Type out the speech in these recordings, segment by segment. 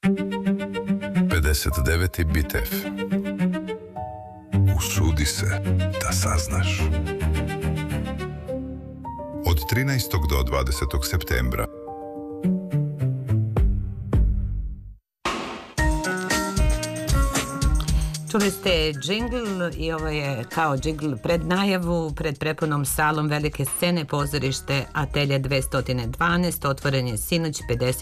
59. Bitev. Usudi se da saznaš. Od 13. do 20. septembra. Čuli ste džingl i ovo je kao džingl pred najavu, pred prepunom salom velike scene pozorište Atelje 212, otvoren je sinoć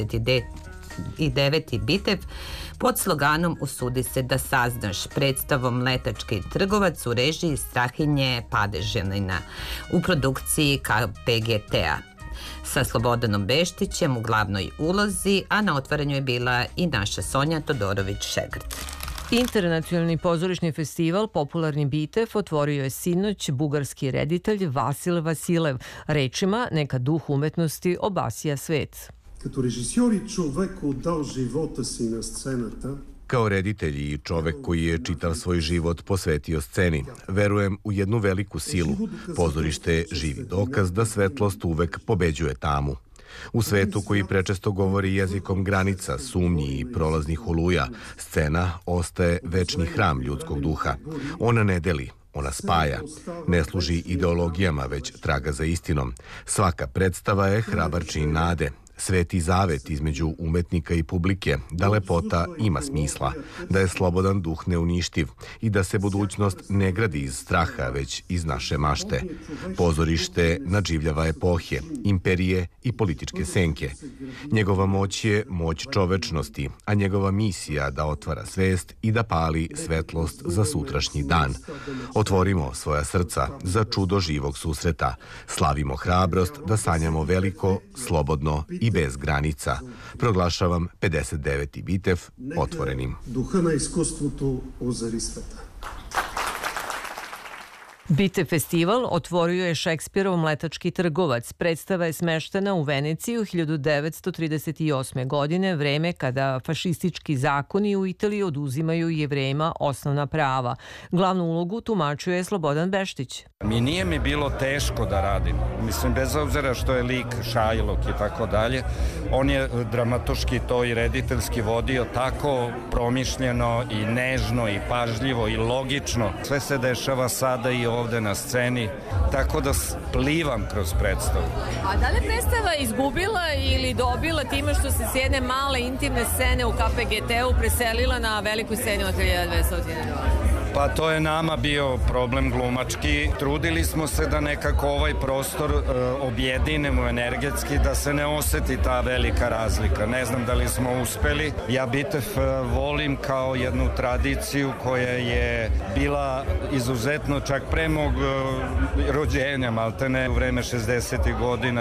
59. Bitev pod sloganom Usudi se da saznaš, predstavom Letački trgovac u režiji Strahinje Padeželina u produkciji KPGT-a sa Slobodanom Beštićem u glavnoj ulozi, a na otvaranju je bila i naša Sonja Todorović-Šegrt. Internacionalni pozorišni festival Popularni Bitev otvorio je sinoć bugarski reditelj Vasil Vasilev rečima "Neka duh umetnosti obasija svet". Като режисьор и човек отдал живота си на сцената, Kao reditelj i čovek koji je čitav svoj život posvetio sceni, verujem u jednu veliku silu. Pozorište je živi dokaz da svetlost uvek pobeđuje tamu. U svetu koji prečesto govori jezikom granica, sumnji i prolaznih oluja, scena ostaje večni hram ljudskog duha. Ona ne deli, ona spaja. Ne služi ideologijama, već traga za istinom. Svaka predstava je hrabar čin nade. Sveti zavet između umetnika i publike, da lepota ima smisla, da je slobodan duh neuništiv i da se budućnost ne gradi iz straha, već iz naše mašte. Pozorište nadživljava epohe, imperije i političke senke. Njegova moć je moć čovečnosti, a njegova misija da otvara svest i da pali svetlost za sutrašnji dan. Otvorimo svoja srca za čudo živog susreta. Slavimo hrabrost da sanjamo veliko, slobodno i bez granica. Proglašavam 59. Bitev otvorenim. Духа на изкуството озари света. Bitev festival otvorio je Šekspirov Letački trgovac. Predstava je smeštena u Veneciju 1938. godine, vreme kada fašistički zakoni u Italiji oduzimaju Jevrejima osnovna prava. Glavnu ulogu tumačio je Slobodan Beštić. Nije mi bilo teško da radim. Mislim, bez obzira što je lik Šajlok i tako dalje, on je dramatoški to i rediteljski vodio tako promišljeno i nežno i pažljivo i logično. Sve se dešava sada i ovde na sceni, tako da plivam kroz predstavu. A da li predstava izgubila ili dobila time što se s jedne male intimne scene u KPGT-u preselila na veliku scenu od 1202? Pa to je nama bio problem glumački. Trudili smo se da nekako ovaj prostor objedinemo energetski, da se ne oseti ta velika razlika. Ne znam da li smo uspeli. Ja Bitev volim kao jednu tradiciju koja je bila izuzetno čak pre mog rođenja, maltene u vreme 60. godina,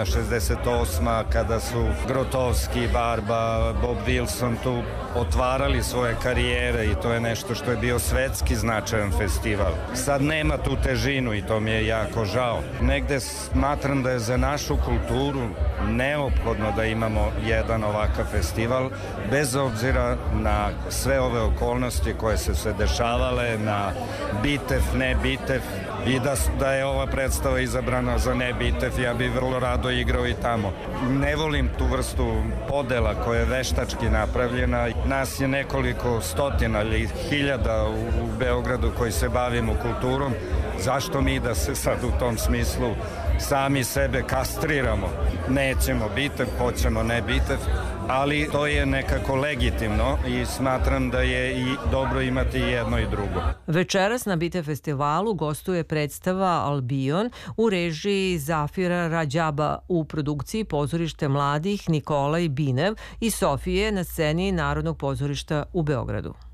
68. kada su Grotowski, Barba, Bob Wilson tu otvarali svoje karijere i to je nešto što je bio svetski značajan festival. Sad nema tu težinu i to mi je jako žao. Negde smatram da je za našu kulturu neophodno da imamo jedan ovakav festival, bez obzira na sve ove okolnosti koje su se dešavale, na Bitev, ne Bitev, i da je ova predstava izabrana za ne Bitev, ja bi vrlo rado igrao i tamo. Ne volim tu vrstu podela koja je veštački napravljena. Nas je nekoliko stotina ili hiljada u Beogradu koji se bavimo kulturom. Zašto mi da se sad u tom smislu sami sebe kastriramo? Nećemo Bitev, hoćemo ne Bitev, ali to je nekako legitimno i smatram da je i dobro imati jedno i drugo. Večeras na Bitev festivalu gostuje predstava Albion u režiji Zafira Radžaba u produkciji Pozorište mladih Nikolaj Binev i Sofije na sceni Narodnog pozorišta u Beogradu.